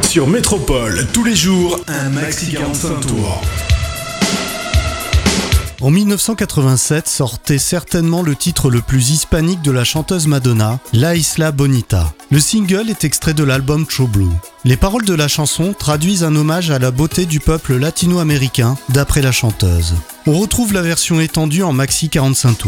Sur Métropole, tous les jours, un maxi 45 tours. En 1987 sortait certainement le titre le plus hispanique de la chanteuse Madonna, La Isla Bonita. Le single est extrait de l'album True Blue. Les paroles de la chanson traduisent un hommage à la beauté du peuple latino-américain, d'après la chanteuse. On retrouve la version étendue en maxi 45 tours.